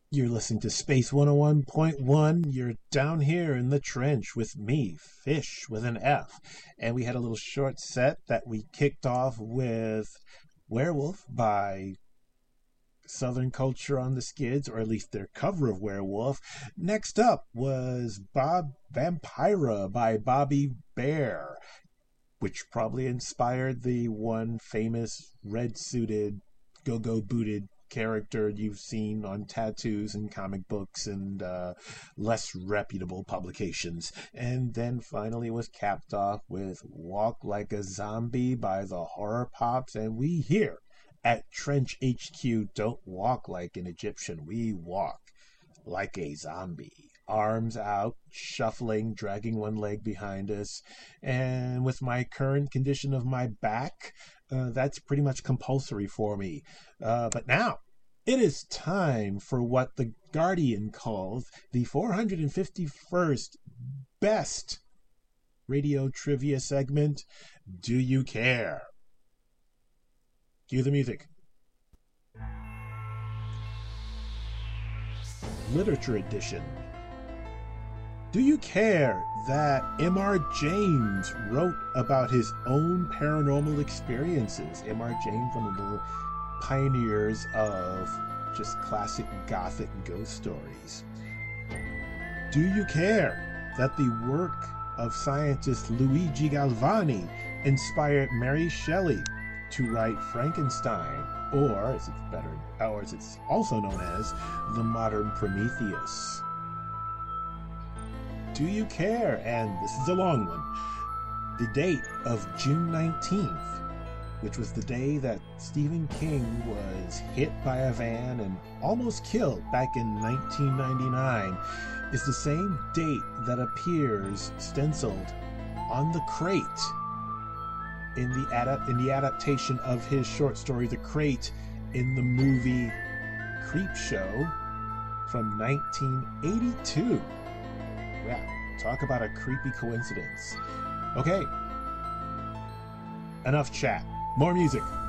You're listening to Space 101.1. You're down here in the trench with me, Fish with an F. And we had a little short set that we kicked off with Werewolf by Southern Culture on the Skids, or at least their cover of Werewolf. Next up was Bob Vampira by Bobby Bare, which probably inspired the one famous red-suited, go-go booted character you've seen on tattoos and comic books and less reputable publications. And then finally was capped off with Walk Like a Zombie by the Horror Pops. And we here at Trench HQ don't walk like an Egyptian. We walk like a zombie. Arms out, shuffling, dragging one leg behind us. And with my current condition of my back, that's pretty much compulsory for me. But now, it is time for what The Guardian calls the 451st best radio trivia segment, Do You Care? Cue the music. Literature edition. Do you care that M.R. James wrote about his own paranormal experiences? M.R. James, one of the pioneers of just classic gothic ghost stories. Do you care that the work of scientist Luigi Galvani inspired Mary Shelley to write Frankenstein, or as it's also known as, the modern Prometheus? Do you care? And this is a long one. The date of June 19th, which was the day that Stephen King was hit by a van and almost killed back in 1999, is the same date that appears stenciled on the crate in the adaptation of his short story The Crate in the movie Creepshow from 1982. Yeah, talk about a creepy coincidence. Okay, enough chat. More music.